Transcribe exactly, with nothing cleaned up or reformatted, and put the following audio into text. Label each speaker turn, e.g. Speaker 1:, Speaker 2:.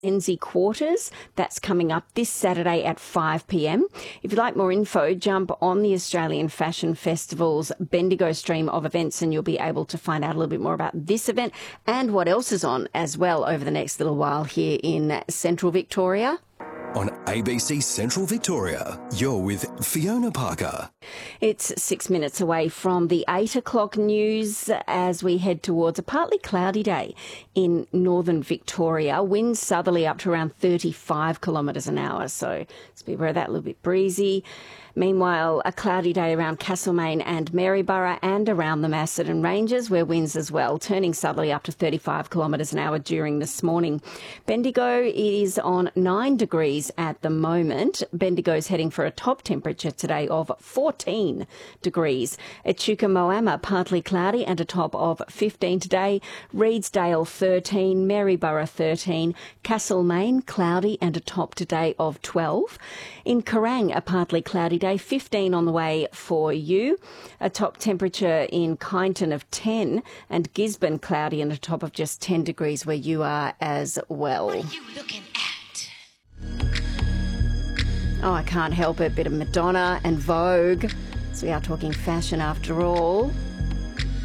Speaker 1: Enzi Quarters. That's coming up this Saturday at five p m. If you'd like more info, jump on the Australian Fashion Festival's Bendigo stream of events and you'll be able to find out a little bit more about this event and what else is on as well over the next little while here in Central Victoria.
Speaker 2: On A B C Central Victoria, you're with Fiona Parker.
Speaker 1: It's six minutes away from the eight o'clock news as we head towards a partly cloudy day in northern Victoria. Winds southerly up to around thirty-five kilometres an hour, so let's be aware of that, a little bit breezy. Meanwhile, a cloudy day around Castlemaine and Maryborough and around the Macedon Ranges, where winds as well, turning southerly up to thirty-five kilometres an hour during this morning. Bendigo is on nine degrees at the moment. Bendigo's heading for a top temperature today of fourteen degrees. Echuca Moama, partly cloudy and a top of fifteen today. Reedsdale, thirteen. Maryborough, thirteen. Castlemaine, cloudy and a top today of twelve. In Kerrang, a partly cloudy day, fifteen on the way for you. A top temperature in Kyneton of ten, and Gisborne cloudy and a top of just ten degrees where you are as well.
Speaker 3: What are you looking at?
Speaker 1: Oh, I can't help it. A bit of Madonna and Vogue. So we are talking fashion after all.